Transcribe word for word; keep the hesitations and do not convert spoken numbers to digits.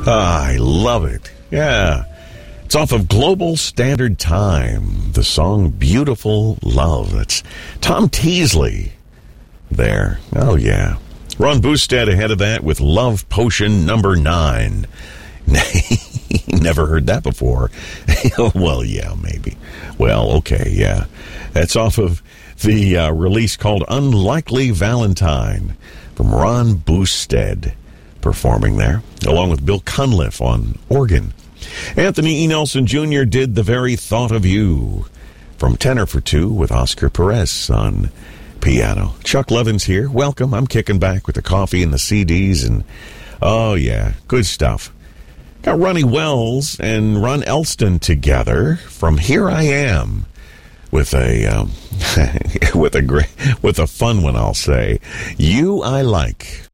I love it. Yeah. It's off of Global Standard Time. The song Beautiful Love. That's Tom Teasley there. Oh, yeah. Ron Boosted ahead of that with Love Potion number nine. Never heard that before. Well, yeah, maybe. Well, okay, yeah. That's off of the uh, release called Unlikely Valentine from Ron Boosted performing there, along with Bill Cunliffe on organ. Anthony E. Nelson Junior did The Very Thought of You from Tenor for Two with Oscar Perez on piano. Chuck Levin's here. Welcome. I'm kicking back with the coffee and the C Ds, and oh, yeah, good stuff. Got Ronnie Wells and Ron Elston together from Here I Am with a um, with a great with a fun one, I'll say. You I Like.